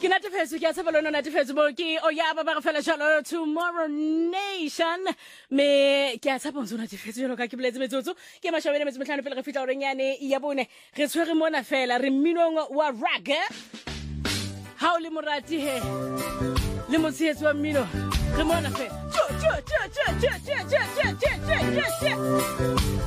Ke natefetse ke a tseba lona natefetse mo ke o ya ba ba fela jalo Tomorrow Nation me ke a tsaba ntse natefetse jalo ka ke boletse metsotso ke mashabele metso metlhano pele re fitla oreng yane ya bone re tshwere mona fela re mminong wa rag ha o le morati he le motshetso wa mmino re mona fela